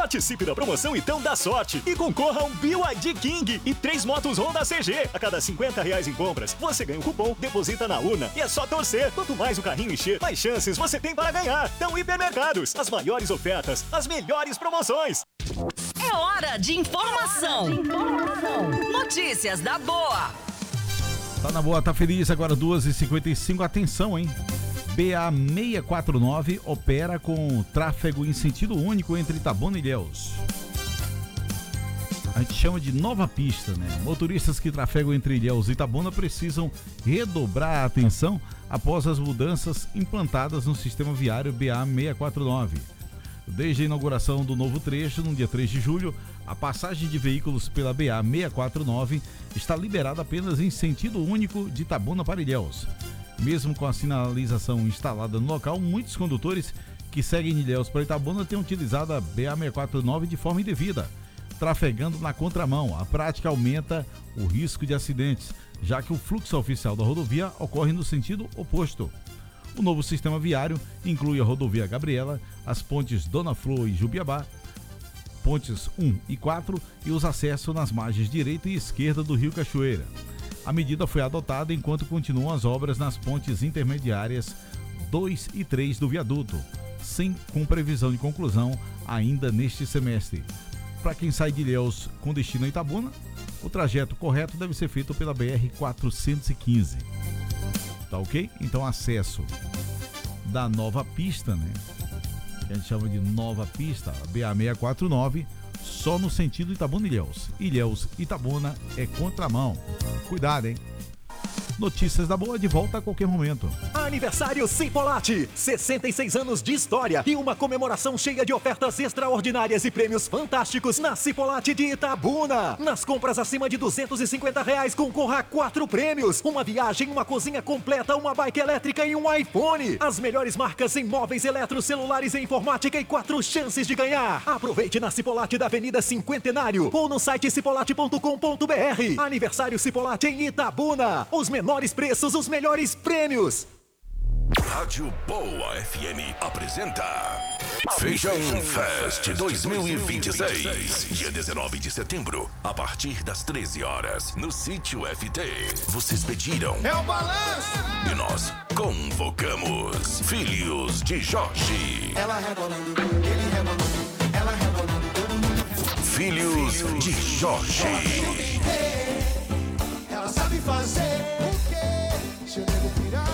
Participe da promoção Então Dá Sorte e concorra a um BYD King e 3 motos Honda CG. A cada R$50 em compras, você ganha um cupom, deposita na urna e é só torcer. Quanto mais o carrinho encher, mais chances você tem para ganhar. Então, Hipermercados, as maiores ofertas, as melhores promoções. É hora de informação. Notícias da boa. Tá na boa, tá feliz, agora 2h55, atenção, hein? BA-649 opera com tráfego em sentido único entre Itabuna e Ilhéus. A gente chama de nova pista, né? Motoristas que trafegam entre Ilhéus e Itabuna precisam redobrar a atenção após as mudanças implantadas no sistema viário BA-649. Desde a inauguração do novo trecho, no dia 3 de julho, a passagem de veículos pela BA-649 está liberada apenas em sentido único de Itabuna para Ilhéus. Mesmo com a sinalização instalada no local, muitos condutores que seguem de Ilhéus para Itabuna têm utilizado a BA-649 de forma indevida, trafegando na contramão. A prática aumenta o risco de acidentes, já que o fluxo oficial da rodovia ocorre no sentido oposto. O novo sistema viário inclui a rodovia Gabriela, as pontes Dona Flor e Jubiabá, pontes 1 e 4 e os acessos nas margens direita e esquerda do Rio Cachoeira. A medida foi adotada enquanto continuam as obras nas pontes intermediárias 2 e 3 do viaduto, com previsão de conclusão ainda neste semestre. Para quem sai de Ilhéus com destino a Itabuna, o trajeto correto deve ser feito pela BR-415. Tá ok? Então, acesso da nova pista, né? Que a gente chama de nova pista, a BA-649, só no sentido Itabuna-Ilhéus. Ilhéus-Itabuna é contramão. Cuidado, hein? Notícias da boa de volta a qualquer momento. Aniversário Cipolate, 66 anos de história e uma comemoração cheia de ofertas extraordinárias e prêmios fantásticos na Cipolate de Itabuna. Nas compras acima de R$250 concorra a 4 prêmios, uma viagem, uma cozinha completa, uma bike elétrica e um iPhone. As melhores marcas em móveis, eletros, celulares e informática e 4 chances de ganhar. Aproveite na Cipolate da Avenida Cinquentenário ou no site cipolate.com.br. Aniversário Cipolate em Itabuna. Os menores preços, os melhores prêmios. Rádio Boa FM apresenta Feijão Fest 2026, dia 19 de setembro, a partir das 13 horas, no Sítio FT. Vocês pediram. É o balanço! E nós convocamos Filhos de Jorge. Ela rebolando, ele rebolando, ela rebolando, todo mundo. Filhos de Jorge. Ela sabe fazer o quê? Se eu devo pirar.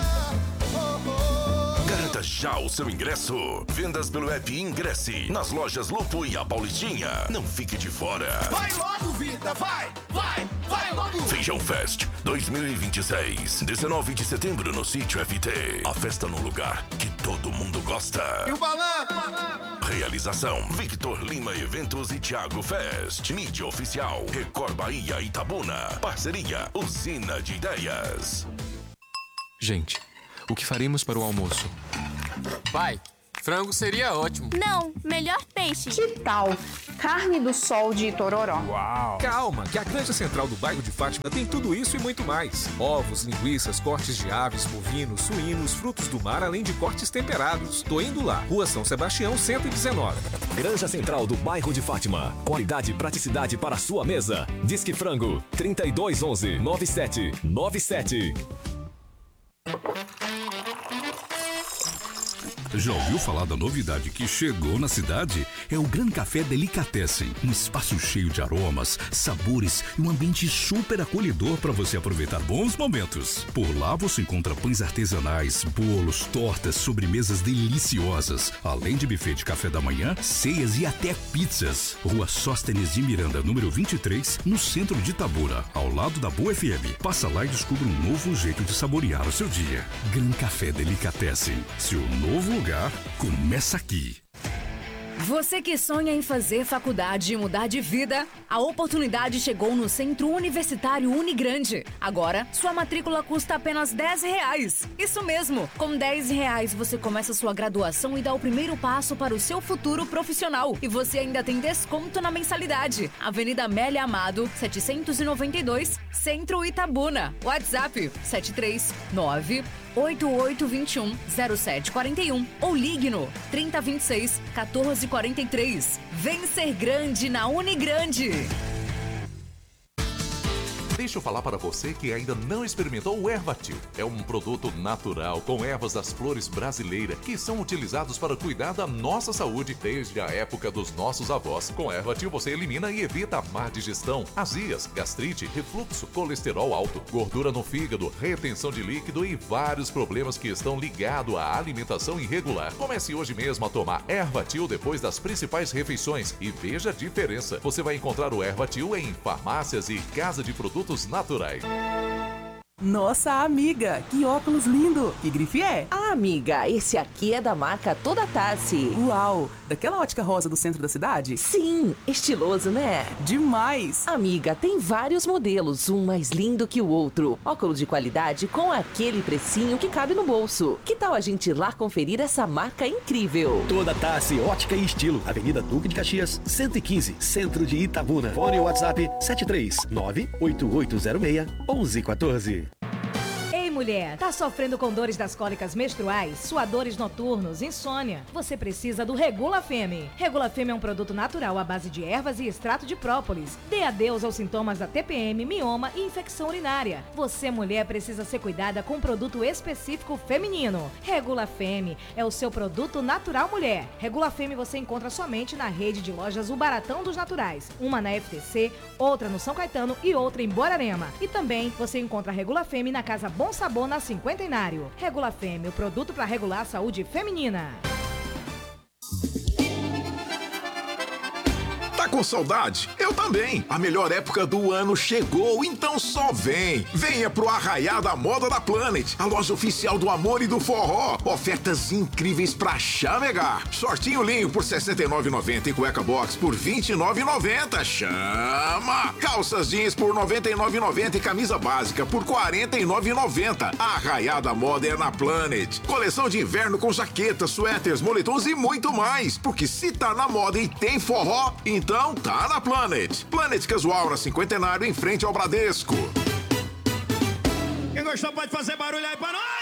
Garanta já o seu ingresso. Vendas pelo app Ingresse, nas lojas Lupo e a Paulistinha. Não fique de fora. Vai logo, vida, vai logo. Feijão Fest 2026, 19 de setembro no Sítio FT. A festa num lugar que todo mundo gosta. E o balanço? Realização: Victor Lima Eventos e Thiago Fest. Mídia oficial: Record Bahia Itabuna. Parceria: Usina de Ideias. Gente, o que faremos para o almoço? Pai, frango seria ótimo. Não, melhor peixe. Que tal carne do sol de Itororó? Uau! Calma, que a Granja Central do bairro de Fátima tem tudo isso e muito mais. Ovos, linguiças, cortes de aves, bovinos, suínos, frutos do mar, além de cortes temperados. Tô indo lá. Rua São Sebastião, 119. Granja Central do bairro de Fátima. Qualidade e praticidade para a sua mesa. Disque Frango 3211-9797. Já ouviu falar da novidade que chegou na cidade? É o Gran Café Delicatessen. Um espaço cheio de aromas, sabores e um ambiente super acolhedor para você aproveitar bons momentos. Por lá você encontra pães artesanais, bolos, tortas, sobremesas deliciosas, além de buffet de café da manhã, ceias e até pizzas. Rua Sóstenes de Miranda, número 23, no centro de Itabuna, ao lado da Boa FM. Passa lá e descubra um novo jeito de saborear o seu dia. Gran Café Delicatessen. Seu novo lugar começa aqui. Você que sonha em fazer faculdade e mudar de vida, a oportunidade chegou no Centro Universitário Unigrande. Agora, sua matrícula custa apenas R$10. Isso mesmo, com R$10 você começa sua graduação e dá o primeiro passo para o seu futuro profissional. E você ainda tem desconto na mensalidade. Avenida Amélia Amado, 792, Centro Itabuna. WhatsApp 739 8821-0741 ou ligue no 3026-1443. Vem ser grande na Unigrande. Deixa eu falar para você que ainda não experimentou o Ervatil. É um produto natural com ervas das flores brasileiras que são utilizados para cuidar da nossa saúde desde a época dos nossos avós. Com Ervatil você elimina e evita a má digestão, azias, gastrite, refluxo, colesterol alto, gordura no fígado, retenção de líquido e vários problemas que estão ligados à alimentação irregular. Comece hoje mesmo a tomar Ervatil depois das principais refeições e veja a diferença. Você vai encontrar o Ervatil em farmácias e casa de produtos naturais. Nossa, amiga, que óculos lindo! Que grife é? Ah, amiga, esse aqui é da marca Toda Tassi. Uau! Daquela ótica rosa do centro da cidade? Sim, estiloso, né? Demais! Amiga, tem vários modelos, um mais lindo que o outro. Óculos de qualidade com aquele precinho que cabe no bolso. Que tal a gente ir lá conferir essa marca incrível? Toda Tassi, ótica e estilo. Avenida Duque de Caxias, 115, centro de Itabuna. Fone WhatsApp 7398806-1114. Mulher, tá sofrendo com dores das cólicas menstruais, suadores noturnos, insônia? Você precisa do Regula Femme. Regula Femme é um produto natural à base de ervas e extrato de própolis. Dê adeus aos sintomas da TPM, mioma e infecção urinária. Você, mulher, precisa ser cuidada com um produto específico feminino. Regula Femme é o seu produto natural mulher. Regula Femme você encontra somente na rede de lojas O Baratão dos Naturais. Uma na FTC, outra no São Caetano e outra em Borarema. E também você encontra a Regula Femme na Casa Bom Sabor na Cinquentenário. Regula Femme, o produto para regular a saúde feminina. Tá com saudade? Eu também. A melhor época do ano chegou, então só vem. Venha pro Arraiá da Moda da Planet, a loja oficial do amor e do forró. Ofertas incríveis pra chamegar. Shortinho linho por R$ 69,90 e cueca box por R$ 29,90. Chama! Calças jeans por R$ 99,90 e camisa básica por R$ 49,90. Arraiá da Moda é na Planet. Coleção de inverno com jaquetas, suéteres, moletons e muito mais. Porque se tá na moda e tem forró, então tá na Planet. Planet Casual na Cinquentenário, em frente ao Bradesco. Quem gostou pode fazer barulho aí pra nós!